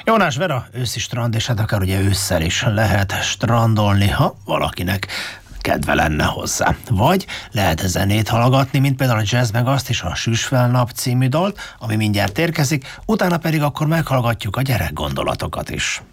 Jónás Vera, őszi strand, és hát akár ugye ősszel is lehet strandolni, ha valakinek kedve lenne hozzá. Vagy lehet zenét hallgatni, mint például a Jazz meg azt is, a Süsfel nap című dalt, ami mindjárt érkezik, utána pedig akkor meghallgatjuk a gyerekgondolatokat is.